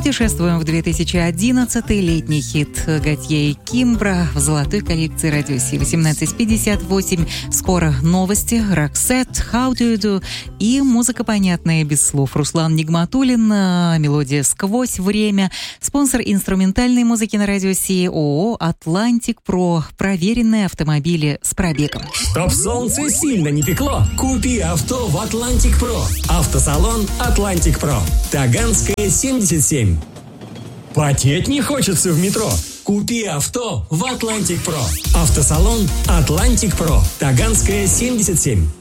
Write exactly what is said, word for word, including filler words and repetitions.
Путешествуем в две тысячи одиннадцатый. Летний хит Готье и Кимбра в золотой коллекции Радио Си. восемнадцать пятьдесят восемь. Скоро новости, Roxette, How Do You Do и музыка понятная без слов. Руслан Нигматуллин, мелодия «Сквозь время». Спонсор инструментальной музыки на Радио Си ООО «Атлантик Про». Проверенные автомобили с пробегом. Чтоб солнце сильно не пекло, купи авто в «Атлантик Про». Автосалон «Атлантик Про». Таганская, семьдесят семь. Потеть не хочется в метро? Купи авто в «Атлантик Про». Автосалон «Атлантик Про». Таганская, семьдесят семь.